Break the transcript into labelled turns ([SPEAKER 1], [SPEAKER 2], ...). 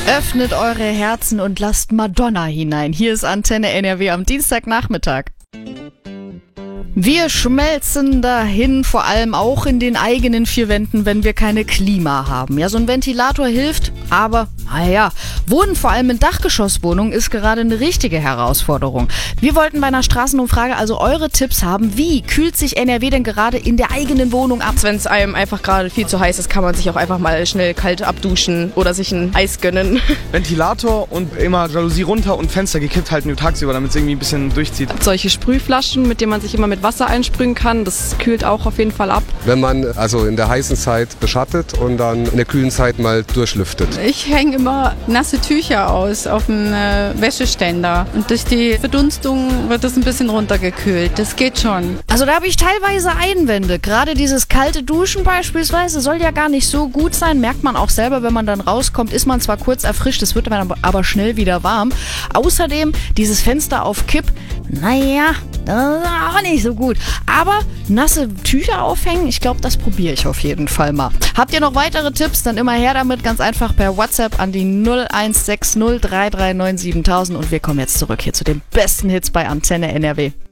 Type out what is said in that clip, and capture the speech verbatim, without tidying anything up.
[SPEAKER 1] Öffnet eure Herzen und lasst Madonna hinein. Hier ist Antenne N R W am Dienstagnachmittag. Wir schmelzen dahin, vor allem auch in den eigenen vier Wänden, wenn wir keine Klima haben. Ja, so ein Ventilator hilft, aber naja, Wohnen vor allem in Dachgeschosswohnungen ist gerade eine richtige Herausforderung. Wir wollten bei einer Straßenumfrage also eure Tipps haben. Wie kühlt sich N R W denn gerade in der eigenen Wohnung ab?
[SPEAKER 2] Wenn es einem einfach gerade viel zu heiß ist, kann man sich auch einfach mal schnell kalt abduschen oder sich ein Eis gönnen.
[SPEAKER 3] Ventilator und immer Jalousie runter und Fenster gekippt halten tagsüber, damit es irgendwie ein bisschen durchzieht.
[SPEAKER 2] Solche Sprühflaschen, mit denen man sich immer mit Wasser einsprühen kann, das kühlt auch auf jeden Fall ab.
[SPEAKER 4] Wenn man also in der heißen Zeit beschattet und dann in der kühlen Zeit mal durchlüftet.
[SPEAKER 5] Ich hänge immer nasse Tücher aus auf dem äh, Wäscheständer und durch die Verdunstung wird das ein bisschen runtergekühlt. Das geht schon.
[SPEAKER 1] Also da habe ich teilweise Einwände. Gerade dieses kalte Duschen beispielsweise soll ja gar nicht so gut sein. Merkt man auch selber, wenn man dann rauskommt, ist man zwar kurz erfrischt, es wird dann aber schnell wieder warm. Außerdem dieses Fenster auf Kipp, naja, das ist auch nicht so gut. Aber nasse Tücher aufhängen, ich glaube, das probiere ich auf jeden Fall mal. Habt ihr noch weitere Tipps? Dann immer her damit, ganz einfach per WhatsApp an die null eins sechs null drei drei neun siebentausend und wir kommen jetzt zurück hier zu den besten Hits bei Antenne N R W.